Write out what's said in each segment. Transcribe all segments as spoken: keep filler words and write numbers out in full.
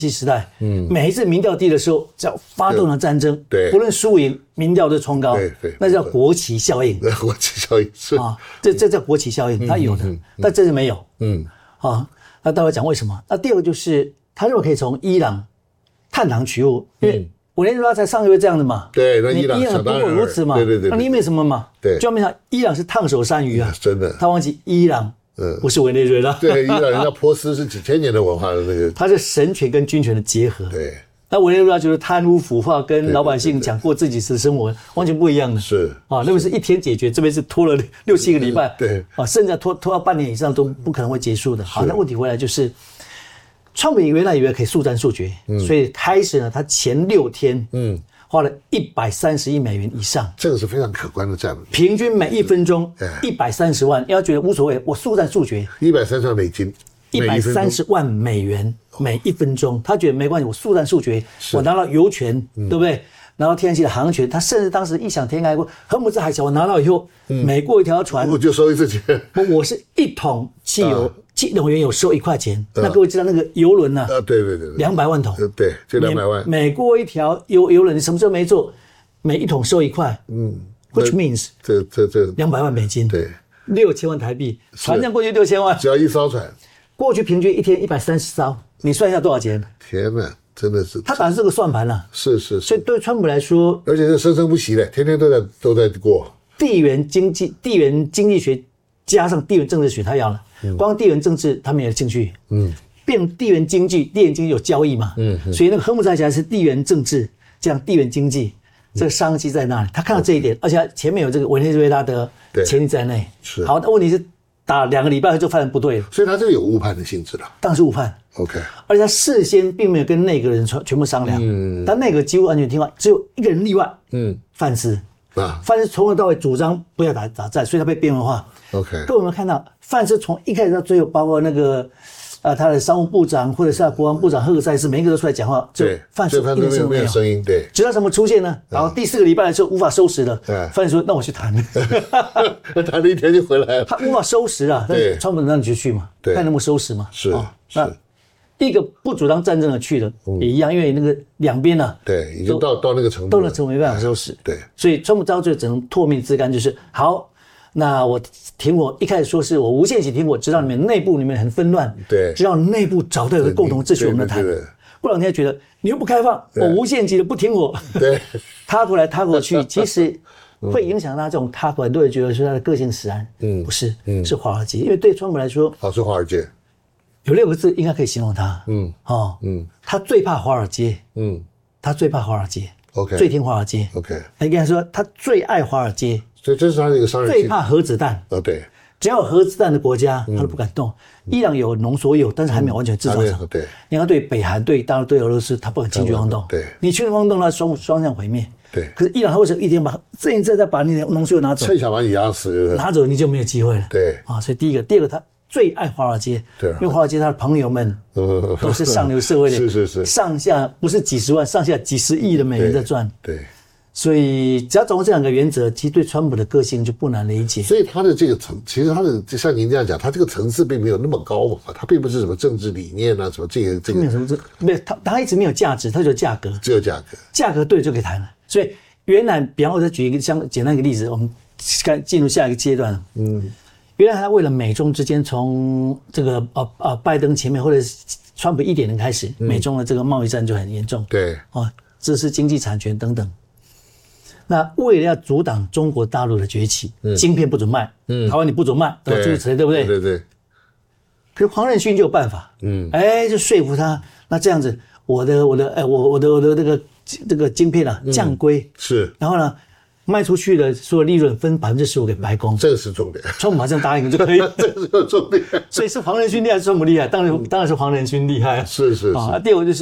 期时代，嗯，每一次民调低的时候，只要发动了战争， 对， 不论输赢，民调都冲高， 对对， 那叫国旗效应。 国旗效应是啊，这这叫国旗效应，它有的，但这是没有。嗯，啊，那待会讲为什么？那第二个就是他认为可以从伊朗探囊取物，因为委内瑞拉才上个月这样的嘛， 对，那伊朗伊朗不过如此嘛， 对对对， 那你没什么嘛， 对， 就没想伊朗是烫手山芋啊， 真的， 他忘记伊朗。嗯，不是委内瑞拉。 对，伊朗人家波斯是几千年的文化的那个， 它是神权跟军权的结合。 对， 那委内瑞拉就是贪污腐化，跟老百姓讲过自己的生活，完全不一样的。 是啊，那边是一天解决，这边是拖了六七个礼拜。 对啊，甚至拖拖到半年以上都不可能会结束的。好，那问题回来就是，川普原来以为可以速战速决，嗯、所以开始呢，他前六天，嗯。花了一百三十亿美元以上， 这个是非常可观的战略。 平均每一分钟一百三十万，要觉得无所谓，我速战速决。 一百三十万美金， 一百三十万美元每一分钟，他觉得没关系，我速战速决，我拿到油权，嗯、对不对？拿到天然气的航权，他甚至当时异想天开过，荷姆兹海峡我拿到以后，嗯、每过一条船我就收一次钱。 我是一桶汽油。啊汽油原油收一块钱，那各位知道那个油轮呢？ 啊，对对对， 两百万桶， 对，就两百万。 每过一条油油轮，你什么时候没做，每一桶收一块，嗯 ，which means 这这这两百万美金， 对， 六千万台币，船上过去六千万， 只要一艘船， 过去平均一天一百三十艘，你算一下多少钱？ 天哪，真的是， 他打的这个算盘了， 是是， 所以对川普来说， 而且是生生不息的，天天都在都在过。 地缘经济、地缘经济学加上地缘政治学，他要了。光地缘政治他没有兴趣，嗯，变地缘经济，地缘经济有交易嘛，嗯，所以那个荷姆兹海峡是地缘政治，这样地缘经济，这个商机在那里，他看到这一点，而且前面有这个委内瑞拉的潜力在内， 是好，那问题是打两个礼拜就发现不对了， 所以他这个有误判的性质了， 当然是误判 ，OK， 而且他事先并没有跟内阁人全全部商量，嗯，但内阁几乎完全听话，只有一个人例外，嗯，范斯。啊，范斯从头到尾主张不要打打战，所以他被边缘化。 OK， 各位有没有看到范斯从一开始到最后，包括那个呃他的商务部长或者是他国防部长赫克塞斯，每一个都出来讲话，就范斯一点声都没有声音，对， 直到什么出现呢？然后第四个礼拜的时候无法收拾了，范斯说：“那我去谈。” 谈了一天就回来了。 他无法收拾啊，但川普让你就去嘛，看能不能收拾嘛。 是是。 一个不主张战争的去的也一样，因为那个两边呢， 对，已经到到那个程度， 到那程度没办法收拾。 对， 所以川普到最后只能唾面自干，就是好，那我停火，一开始说是我无限期停火，直到你们内部里面很纷乱， 对， 直到内部找到有个共同秩序，我们来谈。过两天觉得你又不开放，我无限期的不停火， 对， 他过来他过去，其实会影响他这种他很多人觉得是他的个性使然，嗯，不是，嗯，是华尔街，因为对川普来说， 好是华尔街。 有六个字应该可以形容他，嗯，哦，嗯，他最怕华尔街，嗯，他最怕华尔街 ，OK， 最听华尔街 ，OK， 应该说他最爱华尔街， 所以这是他的一个商人， 最怕核子弹， 哦，对， 只要有核子弹的国家，他都不敢动。伊朗有浓缩铀，但是还没有完全制造成， 对， 你要对北韩、对大陆、对俄罗斯，他不敢轻举妄动， 对， 你轻举妄动，他双双向毁灭， 对。 可是伊朗他为什么一天把这一次再把你的浓缩铀拿走， 趁想把你压死， 拿走你就没有机会了， 对， 啊，所以第一个，第二个他。最爱华尔街， 对， 因为华尔街他的朋友们都是上流社会的， 是是是， 上下不是几十万，上下几十亿的美元在赚， 对， 所以只要掌握这两个原则，其实对川普的个性就不难理解。 所以他的这个层，其实他的就像您这样讲，他这个层次并没有那么高嘛，他并不是什么政治理念啊，什么这个这个没有什么这没有，他他一直没有价值，他只有价格， 只有价格， 价格对就可以谈了。所以原来，比方我再举一个相简单一个例子，我们该进入下一个阶段，嗯。原来他为了美中之间从这个呃呃拜登前面或者是川普一点零开始，嗯、美中的这个贸易战就很严重， 对， 哦，这是经济产权等等。那为了要阻挡中国大陆的崛起，嗯、晶片不准卖，嗯、台湾你不准卖，对吧？诸如此类，对不对？ 对对对。 可是黄仁勋就有办法，嗯，哎，就说服他，那这样子，我的我的哎我我的我的这个这个晶片啊降规、嗯、 是， 然后呢？卖出去的所有利润分百分之十五给白宫， 这个是重点。 川普马上答应就可以， 这个是重点。 所以是黄仁勋厉害，川普厉害，当然当然是黄仁勋厉害。 是是是。 啊，第二个就是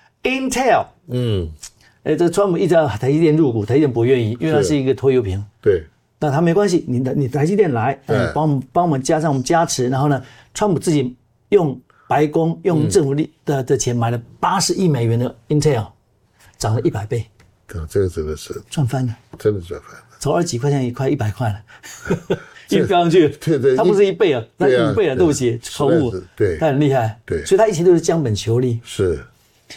Intel， 嗯，哎，这川普一直要台积电入股，台积电不愿意，因为它是一个拖油瓶。 对。 那他没关系，你的你台积电来，嗯，帮我们帮我们加上我们加持，然后呢，川普自己用白宫用政府力的的钱买了八十亿美元的 Intel， 涨了一百倍。 这个真的是赚翻了， 真的赚翻了， 从二十几块钱一块一百块了，一飙上去， 对对， 它不是一倍啊，那五倍啊，对不起，口误， 对， 他很厉害， 对， 所以他以前都是将本求利， 是，